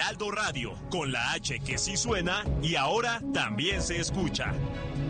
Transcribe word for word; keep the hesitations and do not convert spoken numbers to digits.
Heraldo Radio, con la H que sí suena y ahora también se escucha.